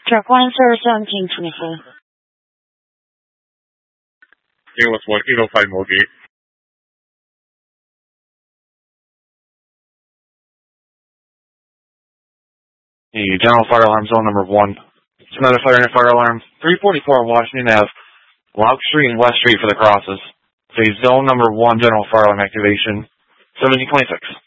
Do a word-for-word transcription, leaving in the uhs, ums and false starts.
Truck one, sir, seventeen twenty-four. A L S one, eight oh five Millgate. The general fire alarm zone number one. It's another fire and fire alarm. three forty-four Washington Avenue. Lock Street and West Street for the crosses. Say zone number one general fire alarm activation. seventeen twenty-six.